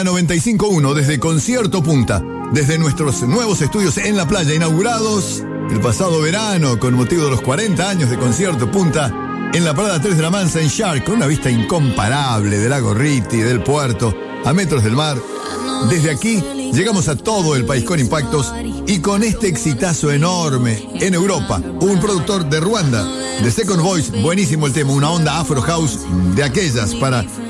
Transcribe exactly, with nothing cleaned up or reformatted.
noventa y cinco punto uno desde Concierto Punta, desde nuestros nuevos estudios en la playa, inaugurados el pasado verano con motivo de los cuarenta años de Concierto Punta, en la parada tres de la Mansa en Shark, con una vista incomparable del lago Riti, del puerto, a metros del mar. Desde aquí llegamos a todo el país con impactos y con este exitazo enorme en Europa. Un productor de Ruanda, de Second Voice, buenísimo el tema, una onda Afro House de aquellas para